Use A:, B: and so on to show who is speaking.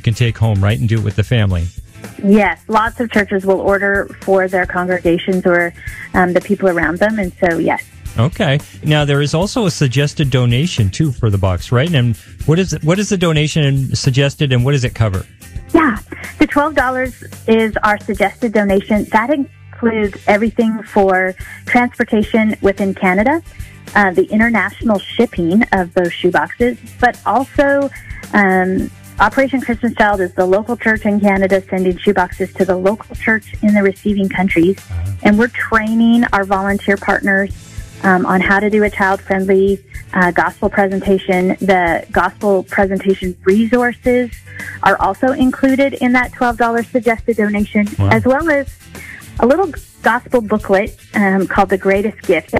A: can take home, right, and do it with the family.
B: Yes, lots of churches will order for their congregations or the people around them, and so yes.
A: Okay. Now, there is also a suggested donation, too, for the box, right? And what is the donation suggested, and what does it cover?
B: Yeah, the $12 is our suggested donation. That includes everything for transportation within Canada, the international shipping of those shoeboxes, but also Operation Christmas Child is the local church in Canada sending shoeboxes to the local church in the receiving countries. And we're training our volunteer partners on how to do a child-friendly gospel presentation. The gospel presentation resources are also included in that $12 suggested donation, as well as a little gospel booklet called The Greatest Gift.